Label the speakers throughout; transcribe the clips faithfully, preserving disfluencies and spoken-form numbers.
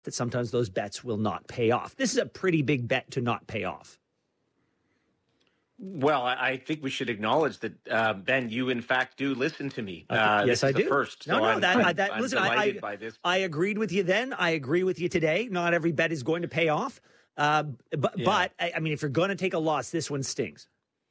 Speaker 1: that sometimes those bets will not pay off. This is a pretty big bet to not pay off.
Speaker 2: Well, I think we should acknowledge that, uh, Ben, you in fact do listen to me.
Speaker 1: Uh, yes,
Speaker 2: this
Speaker 1: I
Speaker 2: is
Speaker 1: do.
Speaker 2: The first,
Speaker 1: no,
Speaker 2: so
Speaker 1: no,
Speaker 2: I'm,
Speaker 1: that,
Speaker 2: I'm,
Speaker 1: I, that
Speaker 2: I'm
Speaker 1: listen, I,
Speaker 2: delighted
Speaker 1: I,
Speaker 2: by this.
Speaker 1: I agreed with you then. I agree with you today. Not every bet is going to pay off. Uh, but, yeah. but I, I mean, if you're going to take a loss, this one stings.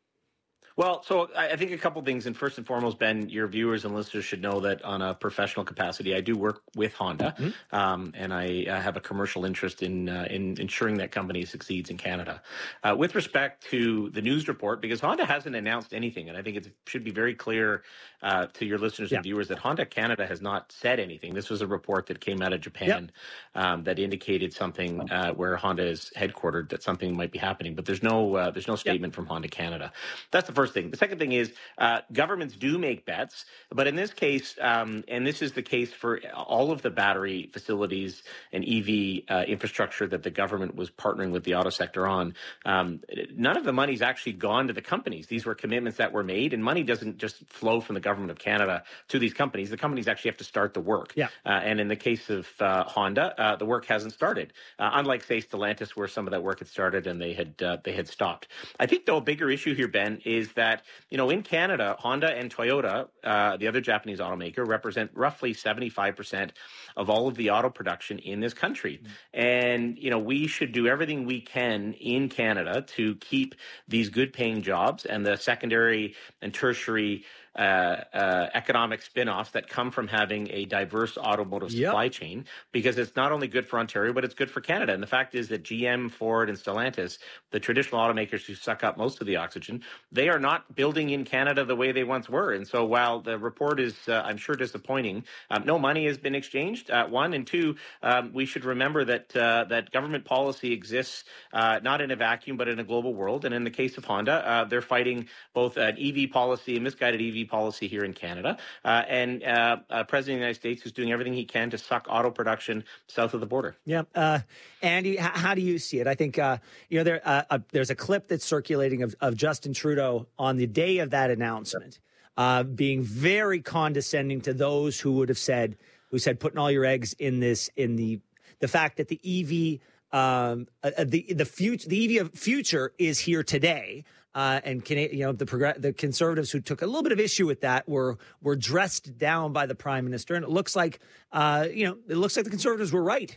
Speaker 2: Well, so I think a couple things. And first and foremost, Ben, your viewers and listeners should know that on a professional capacity, I do work with Honda, mm-hmm. um, and I uh, have a commercial interest in uh, in ensuring that company succeeds in Canada. Uh, with respect to the news report, because Honda hasn't announced anything, and I think it should be very clear uh, to your listeners yeah. and viewers that Honda Canada has not said anything. This was a report that came out of Japan yep. um, that indicated something uh, where Honda is headquartered, that something might be happening. But there's no uh, there's no statement yep. from Honda Canada. That's the first thing. The second thing is uh, governments do make bets, but in this case, um, and this is the case for all of the battery facilities and E V uh, infrastructure that the government was partnering with the auto sector on, um, none of the money's actually gone to the companies. These were commitments that were made, and money doesn't just flow from the government of Canada to these companies. The companies actually have to start the work.
Speaker 1: Yeah.
Speaker 2: Uh, and in the case of uh, Honda, uh, the work hasn't started, uh, unlike, say, Stellantis, where some of that work had started and they had uh, they had stopped. I think, though, a bigger issue here, Ben, is that you know, in Canada, Honda and Toyota, uh, the other Japanese automaker, represent roughly seventy-five percent of all of the auto production in this country. Mm-hmm. And, you know, we should do everything we can in Canada to keep these good paying jobs and the secondary and tertiary Uh, uh, economic spin-offs that come from having a diverse automotive
Speaker 1: yep.
Speaker 2: supply chain, because it's not only good for Ontario, but it's good for Canada. And the fact is that G M, Ford, and Stellantis, the traditional automakers who suck up most of the oxygen, they are not building in Canada the way they once were. And so while the report is, uh, I'm sure, disappointing, um, no money has been exchanged, uh, one. And two, um, we should remember that uh, that government policy exists uh, not in a vacuum, but in a global world. And in the case of Honda, uh, they're fighting both an E V policy, a misguided E V policy here in Canada, uh, and uh, uh, President of the United States is doing everything he can to suck auto production south of the border.
Speaker 1: Yeah, uh, Andy, h- how do you see it? I think uh, you know there uh, uh, there's a clip that's circulating of, of Justin Trudeau on the day of that announcement, uh, being very condescending to those who would have said who said putting all your eggs in this in the the fact that the E V um, uh, the the future the E V future is here today. Uh, and can, you know the progr- the Conservatives who took a little bit of issue with that were were dressed down by the Prime Minister, and it looks like uh, you know it looks like the Conservatives were right.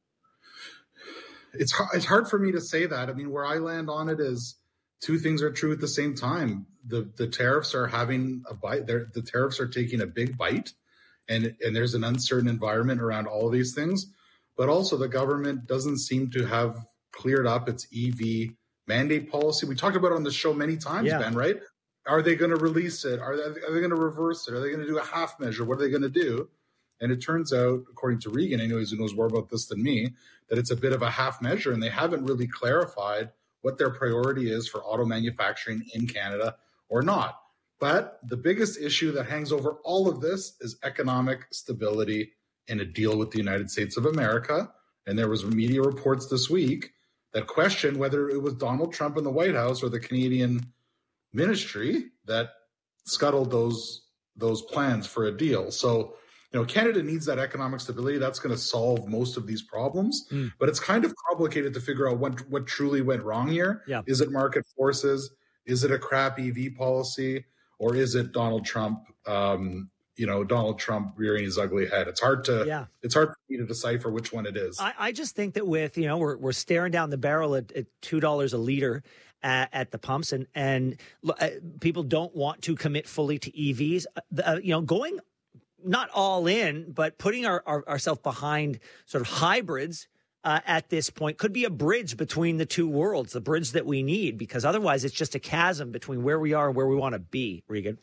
Speaker 3: It's it's hard for me to say that. I mean, where I land on it is two things are true at the same time. The the tariffs are having a bite. They're, the tariffs are taking a big bite, and and there's an uncertain environment around all of these things. But also, the government doesn't seem to have cleared up its E V mandate policy. We talked about it on the show many times, yeah. Ben, right? Are they going to release it? Are they, are they going to reverse it? Are they going to do a half measure? What are they going to do? And it turns out, according to Regan, anyways, who knows more about this than me, that it's a bit of a half measure, and they haven't really clarified what their priority is for auto manufacturing in Canada or not. But the biggest issue that hangs over all of this is economic stability in a deal with the United States of America. And there was media reports this week that questioned whether it was Donald Trump in the White House or the Canadian ministry that scuttled those those plans for a deal. So, you know, Canada needs that economic stability. That's going to solve most of these problems. Mm. But it's kind of complicated to figure out what, what truly went wrong here.
Speaker 1: Yeah.
Speaker 3: Is it market forces? Is it a crap E V policy? Or is it Donald Trump, um, you know, Donald Trump rearing his ugly head? It's hard to,
Speaker 1: yeah.
Speaker 3: it's hard for me to decipher which one it is.
Speaker 1: I, I just think that with, you know, we're we're staring down the barrel at, at two dollars a liter at, at the pumps, and and uh, people don't want to commit fully to E Vs. Uh, you know, going not all in, but putting our, our ourselves behind sort of hybrids uh, at this point could be a bridge between the two worlds, the bridge that we need, because otherwise it's just a chasm between where we are and where we want to be. Regan.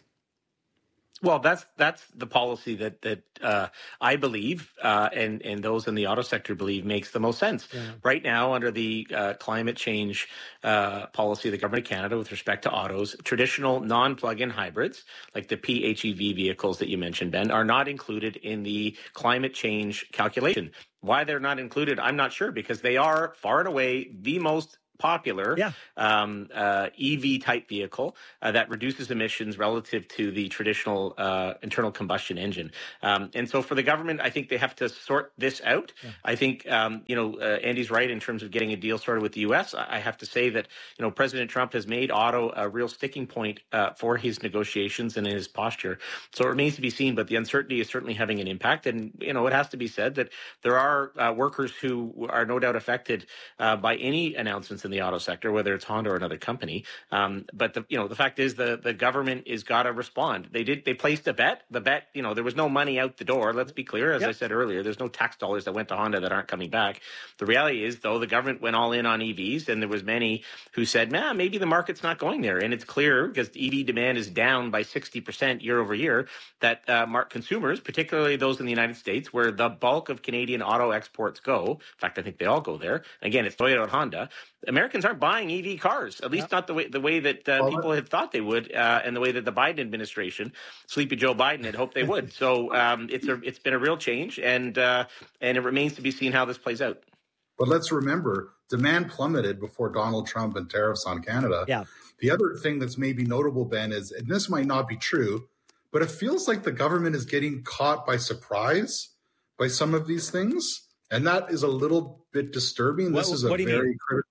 Speaker 2: Well, that's that's the policy that that uh, I believe, uh, and and those in the auto sector believe makes the most sense. Yeah. Right now, under the uh, climate change uh, policy of the Government of Canada with respect to autos, traditional non-plug-in hybrids like the P H E V vehicles that you mentioned, Ben, are not included in the climate change calculation. Why they're not included, I'm not sure, because they are far and away the most popular
Speaker 1: yeah.
Speaker 2: um, uh, E V type vehicle uh, that reduces emissions relative to the traditional uh, internal combustion engine. Um, and so for the government, I think they have to sort this out. Yeah. I think, um, you know, uh, Andy's right in terms of getting a deal started with the U S. I have to say that, you know, President Trump has made auto a real sticking point uh, for his negotiations and his posture. So it remains to be seen, but the uncertainty is certainly having an impact. And, you know, it has to be said that there are uh, workers who are no doubt affected uh, by any announcements in the auto sector, whether it's Honda or another company. Um, but, the, you know, the fact is the, the government is got to respond. They did. They placed a bet. The bet, you know, there was no money out the door. Let's be clear. As yep. I said earlier, there's no tax dollars that went to Honda that aren't coming back. The reality is, though, the government went all in on E Vs, and there was many who said, man, maybe the market's not going there. And it's clear, because E V demand is down by sixty percent year over year, that uh, mark consumers, particularly those in the United States, where the bulk of Canadian auto exports go, in fact, I think they all go there. Again, it's Toyota and Honda. Americans aren't buying E V cars, at least yep. not the way the way that uh, well, people had thought they would, uh, and the way that the Biden administration, Sleepy Joe Biden, had hoped they would. So um, it's a it's been a real change, and uh, and it remains to be seen how this plays out.
Speaker 3: But let's remember, demand plummeted before Donald Trump and tariffs on Canada.
Speaker 1: Yeah.
Speaker 3: The other thing that's maybe notable, Ben, is, and this might not be true, but it feels like the government is getting caught by surprise by some of these things. And that is a little bit disturbing. This what, is a very mean? critical.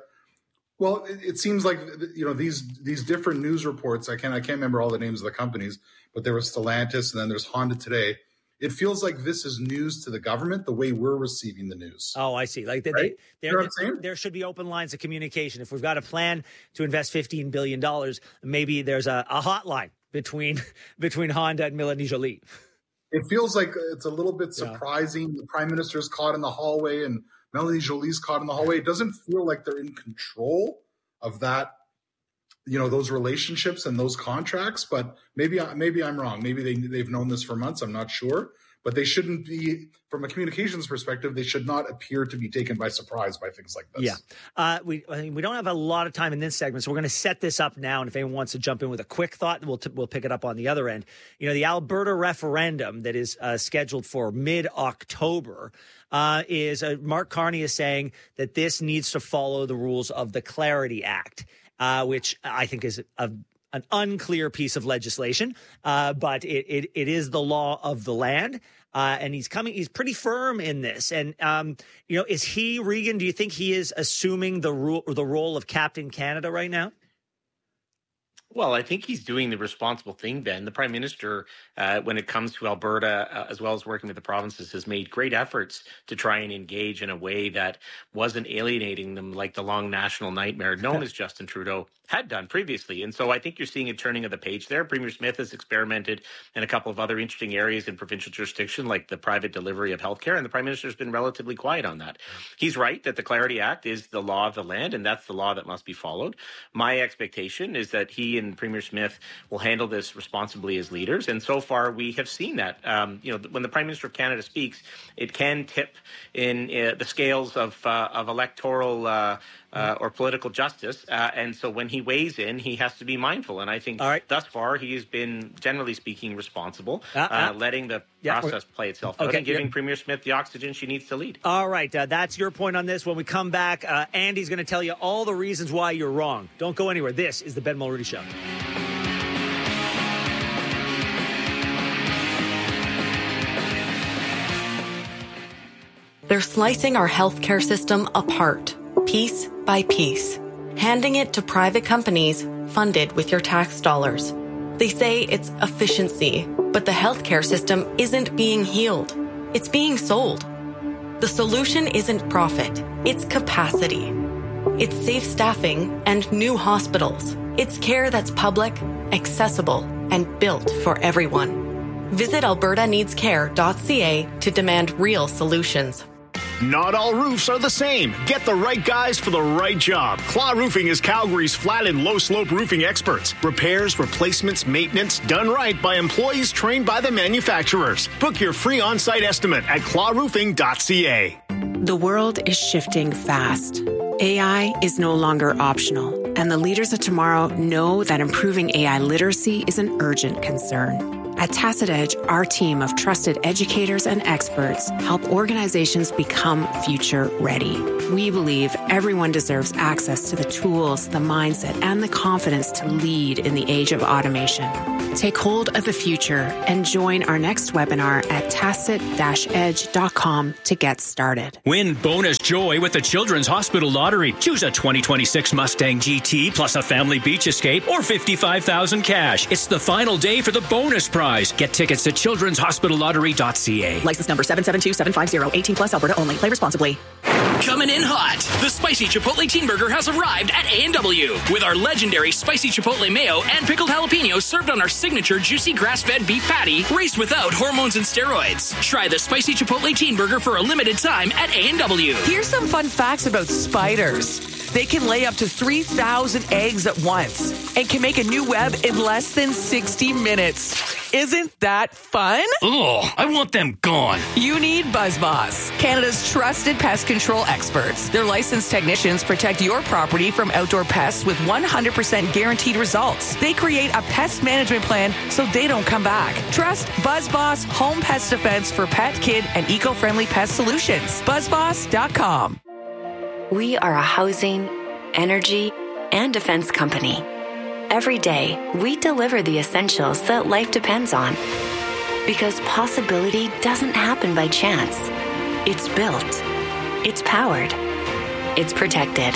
Speaker 3: Well, it, it seems like, you know, these these different news reports, I can't I can't remember all the names of the companies, but there was Stellantis and then there's Honda today. It feels like this is news to the government the way we're receiving the news.
Speaker 1: Oh, I see. Like they, right? they, you know there, there should be open lines of communication. If we've got a plan to invest fifteen billion dollars, maybe there's a, a hotline between between Honda and Mélanie Joly.
Speaker 3: It feels like it's a little bit surprising. Yeah. The Prime Minister is caught in the hallway and Mélanie Joly's caught in the hallway. It doesn't feel like they're in control of that, you know, those relationships and those contracts. But maybe, maybe I'm wrong. Maybe they, they've known this for months. I'm not sure. But they shouldn't be, from a communications perspective, they should not appear to be taken by surprise by things like this.
Speaker 1: Yeah. Uh, we I mean, we don't have a lot of time in this segment, so we're going to set this up now. And if anyone wants to jump in with a quick thought, we'll, t- we'll pick it up on the other end. You know, the Alberta referendum that is uh, scheduled for mid-October uh, is, uh, Mark Carney is saying that this needs to follow the rules of the Clarity Act, uh, which I think is a an unclear piece of legislation, uh, but it, it it is the law of the land. Uh, and he's coming, he's pretty firm in this. And, um, you know, is he, Regan, do you think he is assuming the role, the role of Captain Canada right now?
Speaker 2: Well, I think he's doing the responsible thing, Ben. The Prime Minister, uh, when it comes to Alberta, uh, as well as working with the provinces, has made great efforts to try and engage in a way that wasn't alienating them like the long national nightmare known as Justin Trudeau had done previously. And so I think you're seeing a turning of the page there. Premier Smith has experimented in a couple of other interesting areas in provincial jurisdiction, like the private delivery of healthcare, and the Prime Minister has been relatively quiet on that. He's right that the Clarity Act is the law of the land, and that's the law that must be followed. My expectation is that he and Premier Smith will handle this responsibly as leaders, and so far we have seen that. Um, you know, when the Prime Minister of Canada speaks, it can tip in uh, the scales of uh, of electoral uh, uh, or political justice, uh, and so when he weighs in, he has to be mindful. And I think right. thus far he has been, generally speaking, responsible, uh, uh, uh, letting the yeah, process play itself out okay, and giving yeah. Premier Smith the oxygen she needs to lead.
Speaker 1: All right, uh, that's your point on this. When we come back, uh, Andy's going to tell you all the reasons why you're wrong. Don't go anywhere. This is the Ben Mulroney Show.
Speaker 4: They're slicing our healthcare system apart, piece by piece, handing it to private companies funded with your tax dollars. They say it's efficiency, but the healthcare system isn't being healed. It's being sold. The solution isn't profit, it's capacity. It's safe staffing and new hospitals. It's care that's public, accessible, and built for everyone. Visit alberta needs care dot c a to demand real solutions.
Speaker 5: Not all roofs are the same. Get the right guys for the right job. Claw Roofing is Calgary's flat and low-slope roofing experts. Repairs, replacements, maintenance, done right by employees trained by the manufacturers. Book your free on-site estimate at claw roofing dot c a.
Speaker 6: The world is shifting fast. A I is no longer optional, and the leaders of tomorrow know that improving A I literacy is an urgent concern. At Tacit Edge, our team of trusted educators and experts help organizations become future ready. We believe everyone deserves access to the tools, the mindset, and the confidence to lead in the age of automation. Take hold of the future and join our next webinar at tacit dash edge dot com to get started.
Speaker 7: Win bonus joy with the Children's Hospital Lottery. Choose a twenty twenty-six Mustang G T plus a family beach escape or fifty-five thousand cash. It's the final day for the bonus prize. Get tickets at children's hospital lottery dot c a.
Speaker 8: License number seven seven two seven five zero. eighteen plus Alberta only. Play responsibly.
Speaker 9: Coming in hot, the Spicy Chipotle Teen Burger has arrived at A and W with our legendary Spicy Chipotle Mayo and pickled jalapenos served on our signature juicy grass-fed beef patty raised without hormones and steroids. Try the Spicy Chipotle Teen Burger for a limited time at A and W.
Speaker 10: Here's some fun facts about spiders. They can lay up to three thousand eggs at once and can make a new web in less than sixty minutes. Isn't that fun?
Speaker 9: Ugh, I want them gone.
Speaker 10: You need BuzzBoss, Canada's trusted pest control experts. Their licensed technicians protect your property from outdoor pests with one hundred percent guaranteed results. They create a pest management plan so they don't come back. Trust BuzzBoss Home Pest Defense for pet, kid, and eco-friendly pest solutions. BuzzBoss dot com.
Speaker 11: We are a housing, energy, and defense company. Every day, we deliver the essentials that life depends on. Because possibility doesn't happen by chance. It's built. It's powered. It's protected.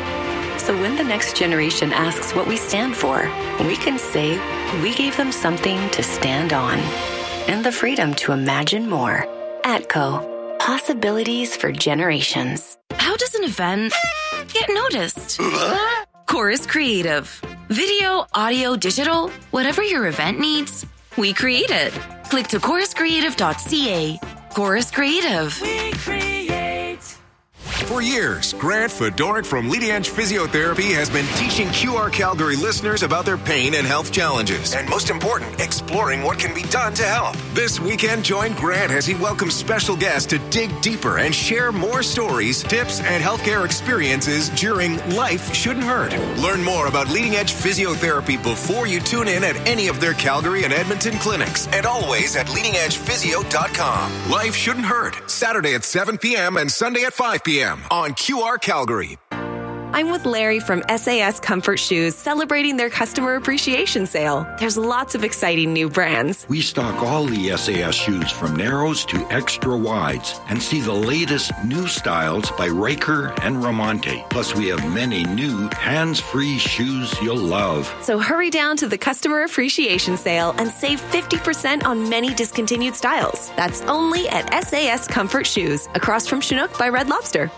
Speaker 11: So when the next generation asks what we stand for, we can say we gave them something to stand on. And the freedom to imagine more. ATCO. Possibilities for generations.
Speaker 12: How does an event get noticed? Chorus Creative. Video, audio, digital, whatever your event needs, we create it. Click to chorus creative dot c a. Chorus Creative.
Speaker 13: We create. For years, Grant Fedoruk from Leading Edge Physiotherapy has been teaching Q R Calgary listeners about their pain and health challenges. And most important, exploring what can be done to help. This weekend, join Grant as he welcomes special guests to dig deeper and share more stories, tips, and healthcare experiences during Life Shouldn't Hurt. Learn more about Leading Edge Physiotherapy before you tune in at any of their Calgary and Edmonton clinics. And always at leading edge physio dot com. Life Shouldn't Hurt. Saturday at seven p.m. and Sunday at five p.m. on Q R Calgary.
Speaker 14: I'm with Larry from S A S Comfort Shoes, celebrating their customer appreciation sale. There's lots of exciting new brands.
Speaker 15: We stock all the S A S shoes from narrows to extra wides and see the latest new styles by Riker and Ramonte. Plus, we have many new hands-free shoes you'll love.
Speaker 14: So hurry down to the customer appreciation sale and save fifty percent on many discontinued styles. That's only at S A S Comfort Shoes, across from Chinook by Red Lobster.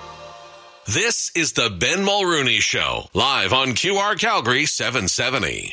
Speaker 16: This is the Ben Mulrooney Show, live on Q R Calgary seven seventy.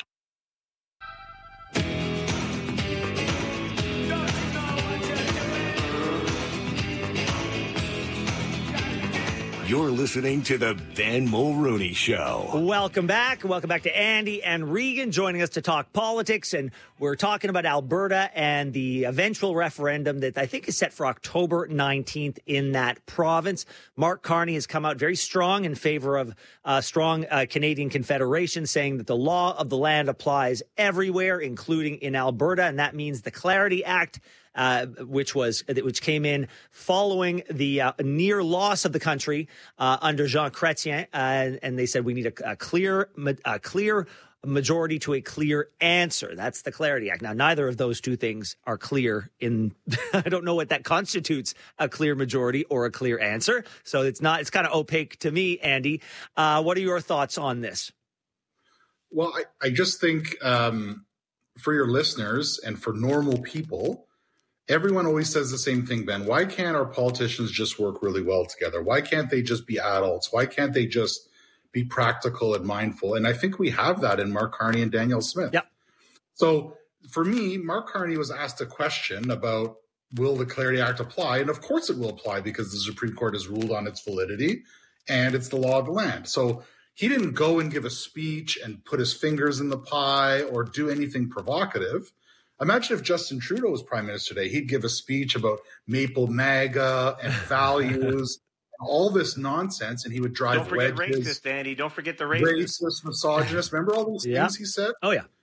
Speaker 17: You're listening to the Ben Mulrooney Show.
Speaker 1: Welcome back. Welcome back to Andy and Regan joining us to talk politics. And we're talking about Alberta and the eventual referendum that I think is set for October nineteenth in that province. Mark Carney has come out very strong in favor of a strong uh, Canadian Confederation, saying that the law of the land applies everywhere, including in Alberta. And that means the Clarity Act, Uh, which was which came in following the uh, near loss of the country uh, under Jean Chrétien, uh, and they said we need a, a clear, a clear majority to a clear answer. That's the Clarity Act. Now, neither of those two things are clear. In I don't know what that constitutes, a clear majority or a clear answer. So it's not. It's kind of opaque to me, Andy. Uh, what are your thoughts on this?
Speaker 3: Well, I, I just think um, for your listeners and for normal people, everyone always says the same thing, Ben. Why can't our politicians just work really well together? Why can't they just be adults? Why can't they just be practical and mindful? And I think we have that in Mark Carney and Danielle Smith.
Speaker 1: Yeah.
Speaker 3: So for me, Mark Carney was asked a question about, will the Clarity Act apply? And of course it will apply because the Supreme Court has ruled on its validity and it's the law of the land. So he didn't go and give a speech and put his fingers in the pie or do anything provocative. Imagine if Justin Trudeau was prime minister today. He'd give a speech about Maple MAGA and values, and all this nonsense, and he would drive
Speaker 2: Don't forget
Speaker 3: wedges.
Speaker 2: racist, Andy. Don't forget the racist.
Speaker 3: Racist, misogynist. Remember all those
Speaker 1: yeah.
Speaker 3: things he said?
Speaker 1: Oh, yeah.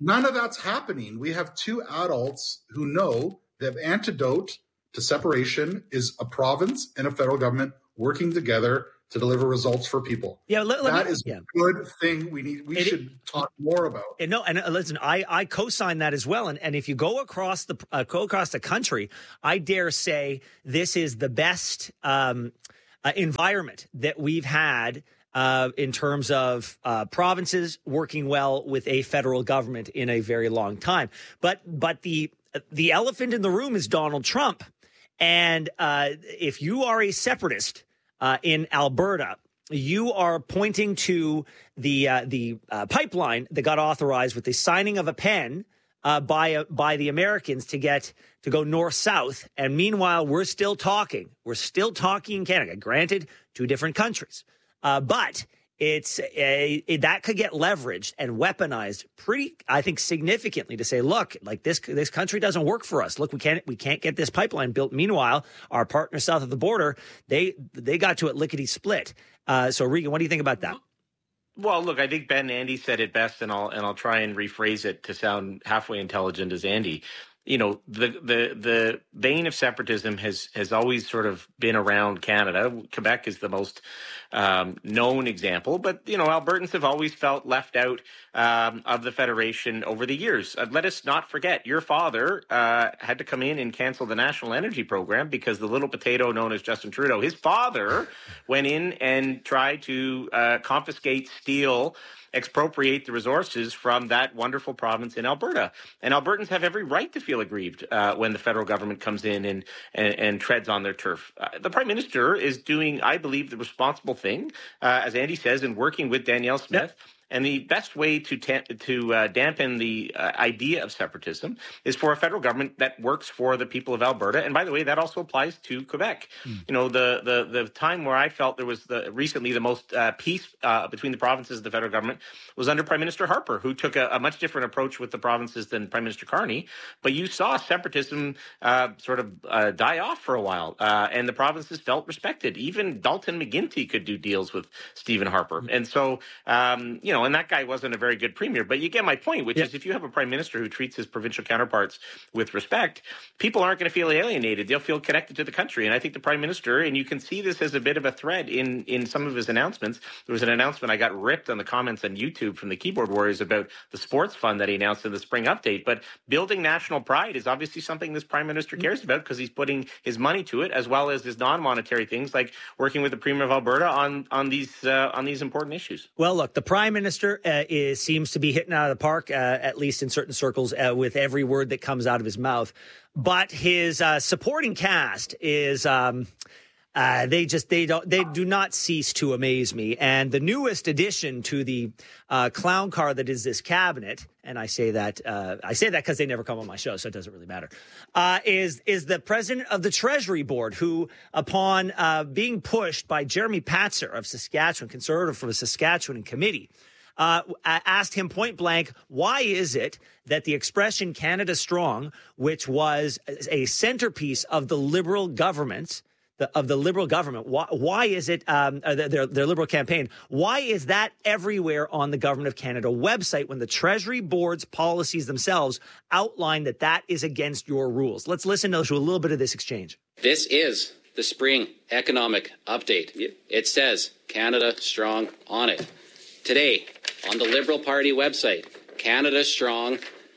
Speaker 3: None of that's happening. We have two adults who know the antidote to separation is a province and a federal government working together to deliver results for people. Yeah, let, let that me, is yeah. a good thing. We need. We it, should talk more about.
Speaker 1: And no, and uh, listen, I, I co-sign that as well. And and if you go across the uh, go across the country, I dare say this is the best um, uh, environment that we've had uh, in terms of uh, provinces working well with a federal government in a very long time. But but the the elephant in the room is Donald Trump, and uh, if you are a separatist Uh, in Alberta, you are pointing to the uh, the uh, pipeline that got authorized with the signing of a pen uh, by uh, by the Americans to get to go north south. And meanwhile, we're still talking. We're still talking in Canada. Granted, two different countries, uh, but it's a, it, that could get leveraged and weaponized pretty, I think, significantly to say, look, like this this country doesn't work for us. Look, we can't we can't get this pipeline built. Meanwhile, our partners south of the border, they they got to it lickety split. Uh, so, Regan, what do you think about that?
Speaker 2: Well, look, I think Ben Andy said it best, and I'll and I'll try and rephrase it to sound halfway intelligent as Andy. You know, the the the vein of separatism has has always sort of been around Canada. Quebec is the most um, known example, but you know, Albertans have always felt left out um, of the federation over the years. Uh, let us not forget, your father uh, had to come in and cancel the National Energy Program because the little potato known as Justin Trudeau, his father, went in and tried to uh, confiscate, steal, expropriate the resources from that wonderful province in Alberta. And Albertans have every right to feel aggrieved uh, when the federal government comes in and, and, and treads on their turf. Uh, the Prime Minister is doing, I believe, the responsible thing, uh, as Andy says, in working with Danielle Smith. Yep. And the best way to ta- to uh, dampen the uh, idea of separatism is for a federal government that works for the people of Alberta. And by the way, that also applies to Quebec. Mm. You know, the, the the time where I felt there was the recently the most uh, peace uh, between the provinces and the federal government was under Prime Minister Harper, who took a, a much different approach with the provinces than Prime Minister Carney. But you saw separatism uh, sort of uh, die off for a while, uh, and the provinces felt respected. Even Dalton McGuinty could do deals with Stephen Harper. Mm. And so, um, you know, and that guy wasn't a very good premier. But you get my point, which yep. is if you have a prime minister who treats his provincial counterparts with respect, people aren't going to feel alienated. They'll feel connected to the country. And I think the prime minister, and you can see this as a bit of a thread in, in some of his announcements. There was an announcement I got ripped on the comments on YouTube from the Keyboard Warriors about the sports fund that he announced in the spring update. But building national pride is obviously something this prime minister cares about because he's putting his money to it, as well as his non-monetary things like working with the premier of Alberta on, on these uh, on these important issues.
Speaker 1: Well, look, the prime minister Uh, is, seems to be hitting out of the park, uh, at least in certain circles, uh, with every word that comes out of his mouth. But his uh, supporting cast is, um, uh, they just, they don't, they do not cease to amaze me. And the newest addition to the uh, clown car that is this cabinet, and I say that, uh, I say that because they never come on my show, so it doesn't really matter, uh, is, is the president of the Treasury Board, who, upon uh, being pushed by Jeremy Patzer of Saskatchewan, conservative from Saskatchewan in committee, Uh, asked him point blank, why is it that the expression Canada Strong, which was a centerpiece of the Liberal government, the, of the Liberal government, why, why is it, um, their, their Liberal campaign, why is that everywhere on the Government of Canada website when the Treasury Board's policies themselves outline that that is against your rules? Let's listen to a little bit of this exchange.
Speaker 18: This is the spring economic update. It says Canada Strong on it. Today, on the Liberal Party website, Canada Strong,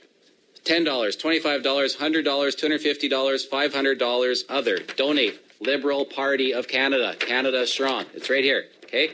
Speaker 18: ten dollars, twenty-five dollars, one hundred dollars, two hundred fifty dollars, five hundred dollars, other. Donate, Liberal Party of Canada, Canada Strong. It's right here, okay?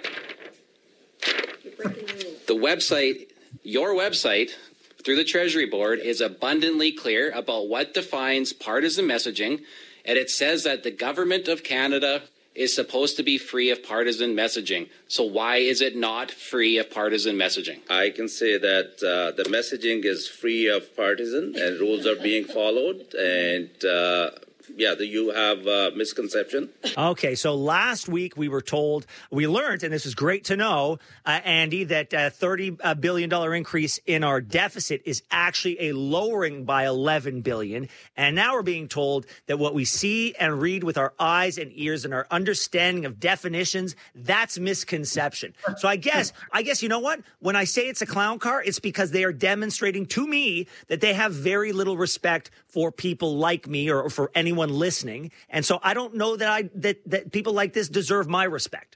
Speaker 18: The website, your website, through the Treasury Board, is abundantly clear about what defines partisan messaging, and it says that the Government of Canada is supposed to be free of partisan messaging. So why is it not free of partisan messaging?
Speaker 19: I can say that uh, the messaging is free of partisan and rules are being followed. And uh, yeah, the, you have uh, misconception.
Speaker 1: Okay, so last week we were told, we learned, and this is great to know, uh, Andy, that a thirty billion dollars increase in our deficit is actually a lowering by eleven billion dollars. And now we're being told that what we see and read with our eyes and ears and our understanding of definitions, that's misconception. So I guess, I guess, you know what? When I say it's a clown car, it's because they are demonstrating to me that they have very little respect for people like me or for anyone listening. And so I don't know that I that that people like this deserve my respect.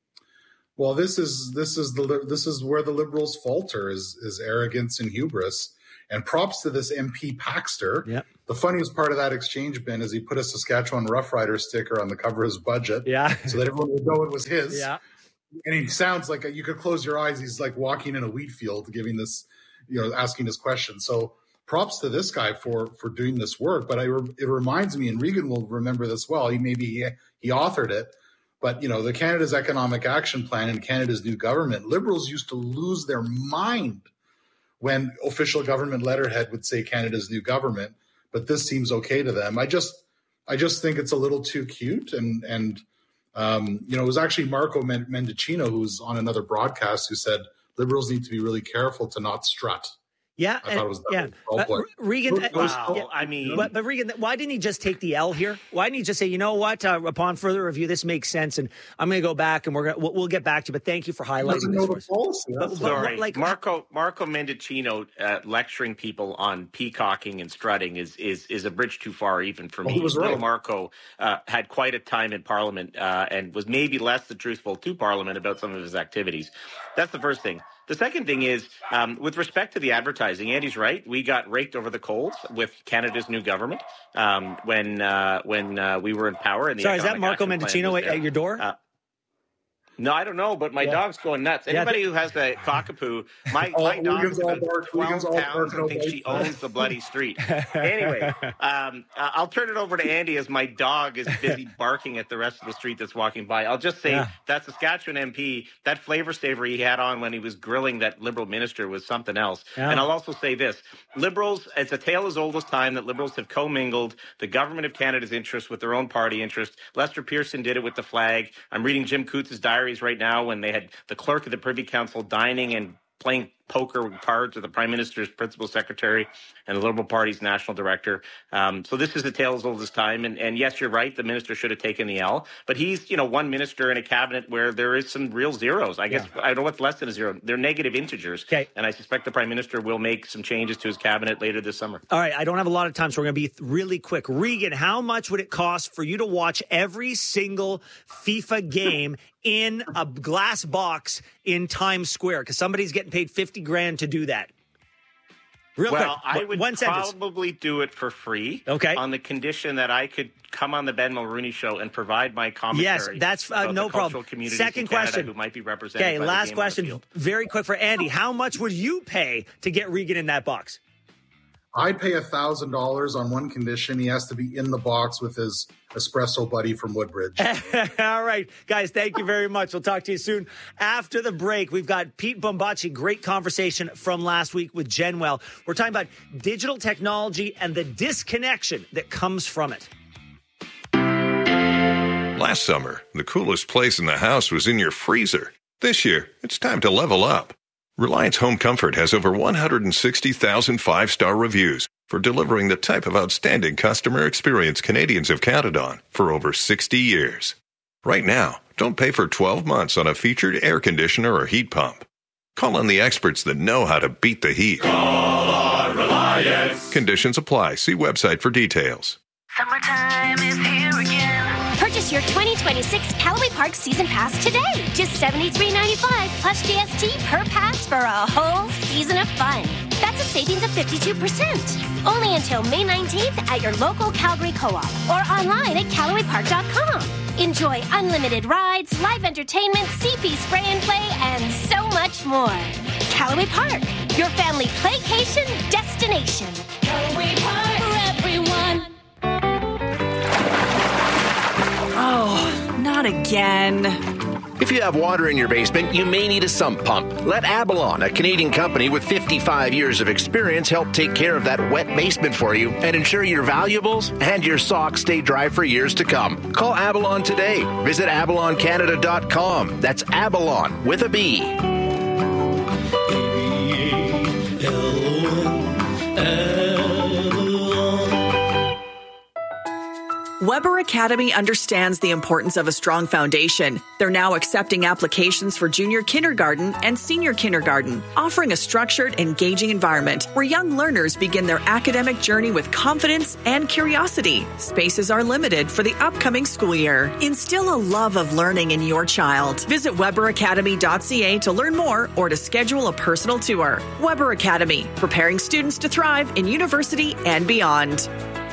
Speaker 3: Well, this is this is the this is where the Liberals falter is is arrogance and hubris. And props to this M P Paxter.
Speaker 1: Yep.
Speaker 3: The funniest part of that exchange, Ben, is he put a Saskatchewan Rough Rider sticker on the cover of his budget,
Speaker 1: yeah,
Speaker 3: so that everyone would know it was his.
Speaker 1: Yeah.
Speaker 3: And he sounds like a, you could close your eyes. He's like walking in a wheat field, giving this, you know, asking this question. So props to this guy for for doing this work. But I, it reminds me, and Regan will remember this well. He maybe he, he authored it, but you know, the Canada's Economic Action Plan and Canada's new government. Liberals used to lose their mind when official government letterhead would say Canada's new government, but this seems okay to them. I just, I just think it's a little too cute, and and um, you know, it was actually Marco Mendicino, who's on another broadcast, who said Liberals need to be really careful to not strut.
Speaker 1: Yeah,
Speaker 3: I thought it was
Speaker 1: yeah.
Speaker 3: Uh,
Speaker 1: Regan,
Speaker 2: wow,
Speaker 1: yeah,
Speaker 2: I mean,
Speaker 1: but, but Regan, why didn't he just take the L here? Why didn't he just say, you know what? Uh, upon further review, this makes sense, and I'm going to go back, and we're gonna we'll, we'll get back to you. But thank you for highlighting this.
Speaker 3: Policy,
Speaker 1: but, but,
Speaker 2: Sorry,
Speaker 1: like
Speaker 2: Marco Marco Mendicino uh, lecturing people on peacocking and strutting is is is a bridge too far, even for me.
Speaker 3: Well, he was right.
Speaker 2: Little Marco uh, had quite a time in Parliament uh, and was maybe less than truthful to Parliament about some of his activities. That's the first thing. The second thing is, um, with respect to the advertising, Andy's right. We got raked over the coals with Canada's new government um, when uh, when uh, we were in power. And the
Speaker 1: Sorry, is that Marco Mendicino at, at your door?
Speaker 2: Uh, No, I don't know, but my yeah. dog's going nuts. Anybody yeah, who has the cockapoo, my,
Speaker 3: oh,
Speaker 2: my dog's about
Speaker 3: bark,
Speaker 2: twelve pounds and thinks she owns the bloody street. Anyway, um, I'll turn it over to Andy as my dog is busy barking at the rest of the street that's walking by. I'll just say yeah. that Saskatchewan M P, that flavor saver he had on when he was grilling that Liberal minister was something else. Yeah. And I'll also say this. Liberals, it's a tale as old as time that Liberals have commingled the government of Canada's interests with their own party interests. Lester Pearson did it with the flag. I'm reading Jim Coots's diary right now when they had the clerk of the Privy Council dining and playing poker cards with the Prime Minister's principal secretary and the Liberal Party's national director. Um, so this is a tale as old as time. And, and yes, you're right. The minister should have taken the L. But he's, you know, one minister in a cabinet where there is some real zeros. I guess yeah. I don't know what's less than a zero. They're negative integers.
Speaker 1: Okay.
Speaker 2: And I suspect the Prime Minister will make some changes to his cabinet later this summer.
Speaker 1: All right. I don't have a lot of time, so we're going to be really quick. Regan, how much would it cost for you to watch every single FIFA game in a glass box in Times Square? Because somebody's getting paid fifty grand to do that. Real
Speaker 2: well,
Speaker 1: quick,
Speaker 2: I would
Speaker 1: one
Speaker 2: probably
Speaker 1: sentence.
Speaker 2: do it for free.
Speaker 1: Okay.
Speaker 2: On the condition that I could come on the Ben Mulrooney show and provide my commentary.
Speaker 1: Yes, that's uh, no problem. Second question.
Speaker 2: Who might be represented
Speaker 1: okay,
Speaker 2: by
Speaker 1: last
Speaker 2: the game
Speaker 1: question. Very quick for Andy. How much would you pay to get Regan in that box?
Speaker 3: I'd pay one thousand dollars on one condition. He has to be in the box with his espresso buddy from Woodbridge.
Speaker 1: All right, guys, thank you very much. We'll talk to you soon. After the break, we've got Pete Bombacci. Great conversation from last week with Genwell. We're talking about digital technology and the disconnection that comes from it.
Speaker 20: Last summer, the coolest place in the house was in your freezer. This year, it's time to level up. Reliance Home Comfort has over one hundred sixty thousand five-star reviews for delivering the type of outstanding customer experience Canadians have counted on for over sixty years. Right now, don't pay for twelve months on a featured air conditioner or heat pump. Call on the experts that know how to beat the heat.
Speaker 21: Call on Reliance.
Speaker 20: Conditions apply. See website for details.
Speaker 22: Summertime is here again. Purchase your twenty twenty-six Callaway Park Season Pass today. Just seventy-three ninety-five plus G S T per pass for a whole season of fun. That's a savings of fifty-two percent. Only until May nineteenth at your local Calgary Co-op or online at Callaway Park dot com. Enjoy unlimited rides, live entertainment, C P spray and play, and so much more. Callaway Park, your family playcation destination. Callaway Park for everyone.
Speaker 8: Oh, not again.
Speaker 4: If you have water in your basement, you may need a sump pump. Let Abalon, a Canadian company with fifty-five years of experience, help take care of that wet basement for you and ensure your valuables and your socks stay dry for years to come. Call Abalon today. Visit abalon canada dot com. That's Abalon with a B.
Speaker 8: Weber Academy understands the importance of a strong foundation. They're now accepting applications for junior kindergarten and senior kindergarten, offering a structured, engaging environment where young learners begin their academic journey with confidence and curiosity. Spaces are limited for the upcoming school year. Instill a love of learning in your child. Visit weber academy dot c a to learn more or to schedule a personal tour. Weber Academy, preparing students to thrive in university and beyond.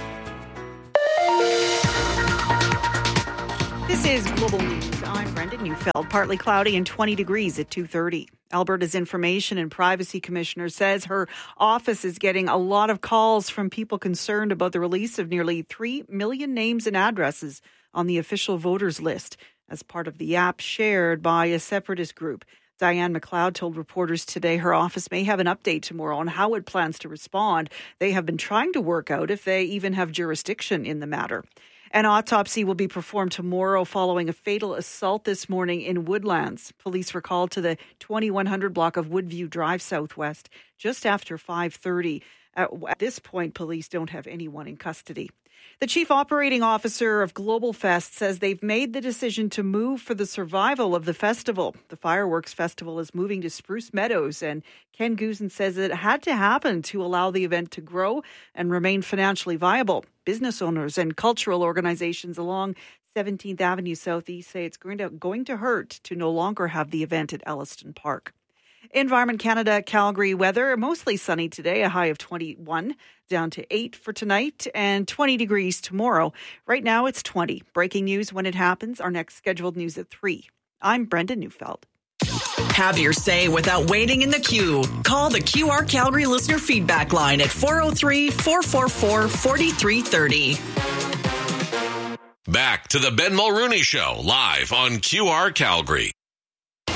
Speaker 5: This is Global News. I'm Brenda Neufeld. Partly cloudy and twenty degrees at two thirty. Alberta's Information and Privacy Commissioner says her office is getting a lot of calls from people concerned about the release of nearly three million names and addresses on the official voters list as part of the app shared by a separatist group. Diane McLeod told reporters today her office may have an update tomorrow on how it plans to respond. They have been trying to work out if they even have jurisdiction in the matter. An autopsy will be performed tomorrow following a fatal assault this morning in Woodlands. Police were called to the twenty-one hundred block of Woodview Drive Southwest just after five thirty. At this point, police don't have anyone in custody. The chief operating officer of Global Fest says they've made the decision to move for the survival of the festival. The fireworks festival is moving to Spruce Meadows, and Ken Guzin says it had to happen to allow the event to grow and remain financially viable. Business owners and cultural organizations along seventeenth Avenue Southeast say it's going to, going to hurt to no longer have the event at Elliston Park. Environment Canada, Calgary weather, mostly sunny today, a high of twenty-one, down to eight for tonight and twenty degrees tomorrow. Right now it's twenty. Breaking news when it happens. Our next scheduled news at three. I'm Brenda Neufeld.
Speaker 8: Have your say without waiting in the queue. Call the Q R Calgary listener feedback line at four oh three, four four four, four three three oh.
Speaker 16: Back to the Ben Mulrooney Show, live on Q R Calgary.